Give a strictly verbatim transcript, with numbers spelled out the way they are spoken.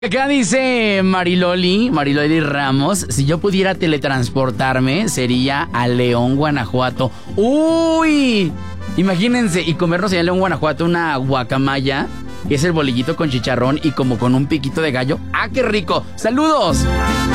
Acá dice Mariloli, Mariloli Ramos, si yo pudiera teletransportarme sería a León, Guanajuato. ¡Uy! Imagínense, y comernos en León, Guanajuato una guacamaya, que es el bolillito con chicharrón y como con un piquito de gallo. ¡Ah, qué rico! ¡Saludos!